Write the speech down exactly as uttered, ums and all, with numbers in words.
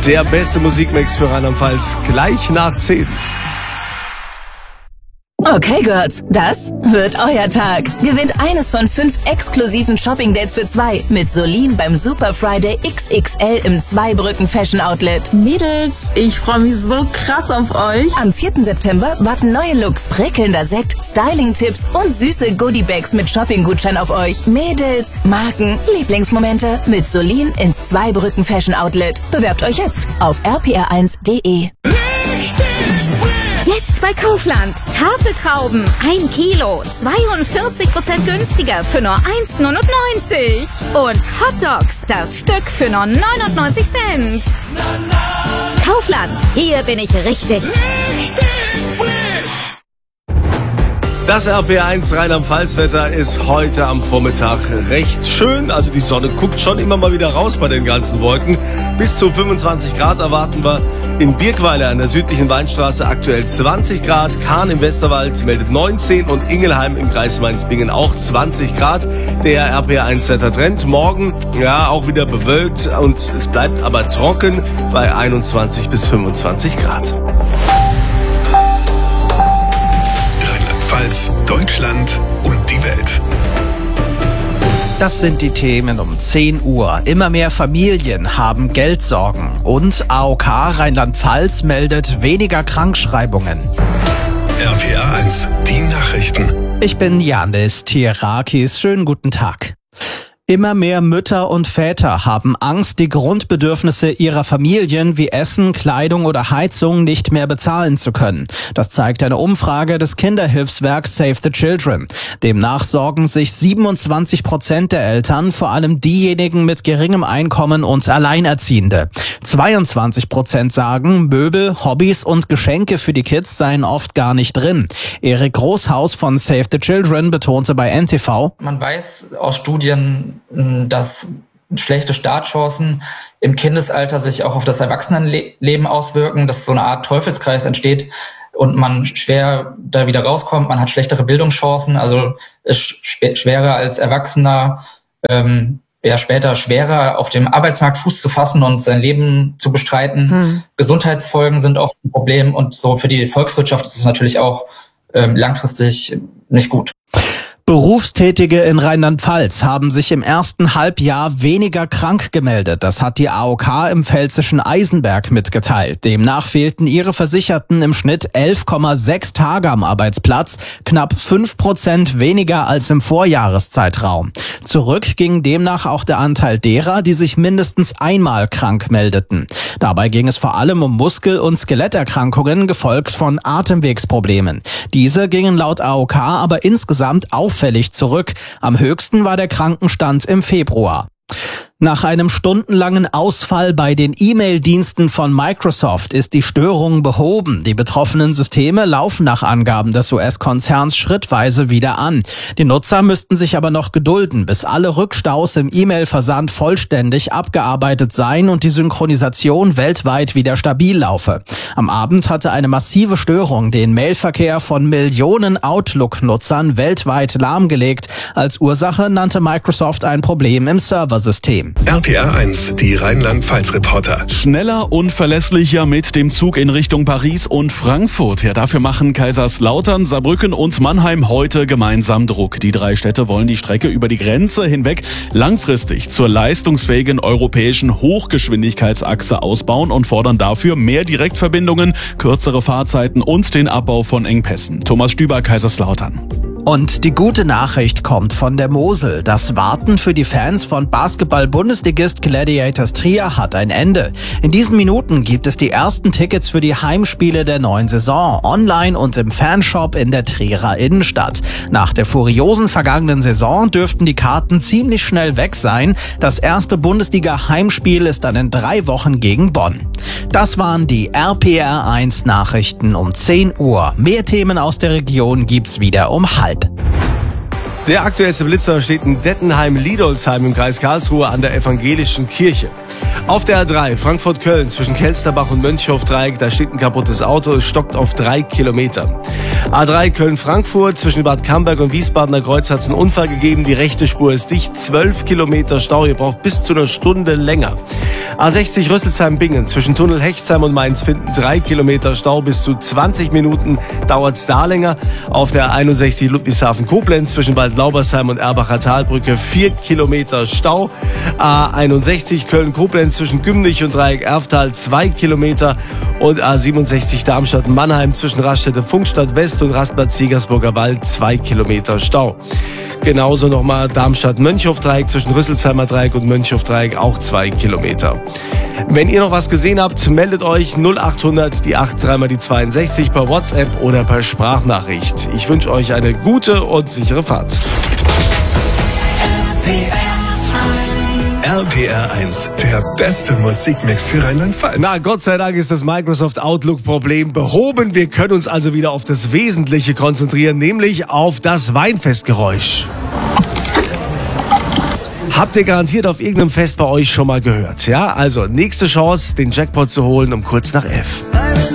Der beste Musikmix für Rheinland-Pfalz gleich nach zehn. Okay, Girls, das wird euer Tag. Gewinnt eines von fünf exklusiven Shopping-Dates für zwei mit Solin beim Super Friday X X L im Zweibrücken Fashion Outlet. Mädels, ich freue mich so krass auf euch. Am vierten September warten neue Looks, prickelnder Sekt, Styling-Tipps und süße Goodie-Bags mit Shopping-Gutschein auf euch. Mädels, Marken, Lieblingsmomente mit Solin ins Zweibrücken Fashion Outlet. Bewerbt euch jetzt auf r p r eins punkt de. Jetzt bei Kaufland. Tafeltrauben, ein Kilo, zweiundvierzig Prozent günstiger für nur eins Komma neunundneunzig. Und Hotdogs, das Stück für nur neunundneunzig Cent. Kaufland, hier bin ich richtig. Richtig frisch. Das R P R eins Rheinland-Pfalz-Wetter ist heute am Vormittag recht schön. Also die Sonne guckt schon immer mal wieder raus bei den ganzen Wolken. Bis zu fünfundzwanzig Grad erwarten wir. In Birkweiler an der südlichen Weinstraße aktuell zwanzig Grad. Kahn im Westerwald meldet neunzehn und Ingelheim im Kreis Mainz-Bingen auch zwanzig Grad. Der R P R eins Wettertrend. Morgen ja auch wieder bewölkt und es bleibt aber trocken bei einundzwanzig bis fünfundzwanzig Grad. Rheinland-Pfalz, Deutschland und die Welt. Das sind die Themen um zehn Uhr. Immer mehr Familien haben Geldsorgen. Und A O K Rheinland-Pfalz meldet weniger Krankschreibungen. R P R eins, die Nachrichten. Ich bin Janis Tierakis. Schönen guten Tag. Immer mehr Mütter und Väter haben Angst, die Grundbedürfnisse ihrer Familien wie Essen, Kleidung oder Heizung nicht mehr bezahlen zu können. Das zeigt eine Umfrage des Kinderhilfswerks Save the Children. Demnach sorgen sich siebenundzwanzig Prozent der Eltern, vor allem diejenigen mit geringem Einkommen und Alleinerziehende. zweiundzwanzig Prozent sagen, Möbel, Hobbys und Geschenke für die Kids seien oft gar nicht drin. Erik Großhaus von Save the Children betonte bei N T V: Man weiß aus Studien, dass schlechte Startchancen im Kindesalter sich auch auf das Erwachsenenleben auswirken, dass so eine Art Teufelskreis entsteht und man schwer da wieder rauskommt. Man hat schlechtere Bildungschancen, also ist schwerer als Erwachsener, ähm, ja später schwerer auf dem Arbeitsmarkt Fuß zu fassen und sein Leben zu bestreiten. Hm. Gesundheitsfolgen sind oft ein Problem und so für die Volkswirtschaft ist es natürlich auch ähm, langfristig nicht gut. Berufstätige in Rheinland-Pfalz haben sich im ersten Halbjahr weniger krank gemeldet. Das hat die A O K im pfälzischen Eisenberg mitgeteilt. Demnach fehlten ihre Versicherten im Schnitt elf Komma sechs Tage am Arbeitsplatz, knapp fünf Prozent weniger als im Vorjahreszeitraum. Zurück ging demnach auch der Anteil derer, die sich mindestens einmal krank meldeten. Dabei ging es vor allem um Muskel- und Skeletterkrankungen, gefolgt von Atemwegsproblemen. Diese gingen laut A O K aber insgesamt auffällig zurück. Am höchsten war der Krankenstand im Februar. Nach einem stundenlangen Ausfall bei den E-Mail-Diensten von Microsoft ist die Störung behoben. Die betroffenen Systeme laufen nach Angaben des U S-Konzerns schrittweise wieder an. Die Nutzer müssten sich aber noch gedulden, bis alle Rückstaus im E-Mail-Versand vollständig abgearbeitet seien und die Synchronisation weltweit wieder stabil laufe. Am Abend hatte eine massive Störung den Mailverkehr von Millionen Outlook-Nutzern weltweit lahmgelegt. Als Ursache nannte Microsoft ein Problem im Serversystem. R P R eins, die Rheinland-Pfalz-Reporter. Schneller und verlässlicher mit dem Zug in Richtung Paris und Frankfurt. Ja, dafür machen Kaiserslautern, Saarbrücken und Mannheim heute gemeinsam Druck. Die drei Städte wollen die Strecke über die Grenze hinweg langfristig zur leistungsfähigen europäischen Hochgeschwindigkeitsachse ausbauen und fordern dafür mehr Direktverbindungen, kürzere Fahrzeiten und den Abbau von Engpässen. Thomas Stüber, Kaiserslautern. Und die gute Nachricht kommt von der Mosel. Das Warten für die Fans von Basketball-Bundesligist Gladiators Trier hat ein Ende. In diesen Minuten gibt es die ersten Tickets für die Heimspiele der neuen Saison, online und im Fanshop in der Trierer Innenstadt. Nach der furiosen vergangenen Saison dürften die Karten ziemlich schnell weg sein. Das erste Bundesliga-Heimspiel ist dann in drei Wochen gegen Bonn. Das waren die R P R eins Nachrichten um zehn Uhr. Mehr Themen aus der Region gibt's wieder um halb. Der aktuellste Blitzer steht in Dettenheim-Liedolsheim im Kreis Karlsruhe an der evangelischen Kirche. Auf der A drei Frankfurt-Köln zwischen Kelsterbach und Mönchhof-Dreieck, da steht ein kaputtes Auto, es stockt auf drei Kilometer. A drei Köln-Frankfurt zwischen Bad Camberg und Wiesbadener Kreuz hat es einen Unfall gegeben, die rechte Spur ist dicht, zwölf Kilometer Stau, ihr braucht bis zu einer Stunde länger. A sechzig Rüsselsheim-Bingen zwischen Tunnel Hechtsheim und Mainz-Finden, drei Kilometer Stau, bis zu zwanzig Minuten dauert's da länger. Auf der einundsechzig Ludwigshafen-Koblenz zwischen Waldlaubersheim und Erbacher Talbrücke, vier Kilometer Stau. A einundsechzig Köln-Koblenz zwischen Gümnich und Dreieck-Erftal, zwei Kilometer. Und A siebenundsechzig Darmstadt-Mannheim zwischen Raststätte-Funkstadt West und Rastplatz-Siegersburger Wald, zwei Kilometer Stau. Genauso nochmal Darmstadt-Mönchhof-Dreieck zwischen Rüsselsheimer Dreieck und Mönchhof-Dreieck, auch zwei Kilometer. Wenn ihr noch was gesehen habt, meldet euch null achthundert, die acht, dreimal die zweiundsechzig per WhatsApp oder per Sprachnachricht. Ich wünsche euch eine gute und sichere Fahrt. R P R eins, der beste Musikmix für Rheinland-Pfalz. Na, Gott sei Dank ist das Microsoft Outlook-Problem behoben. Wir können uns also wieder auf das Wesentliche konzentrieren, nämlich auf das Weinfestgeräusch. Habt ihr garantiert auf irgendeinem Fest bei euch schon mal gehört? Ja, also nächste Chance, den Jackpot zu holen um kurz nach elf.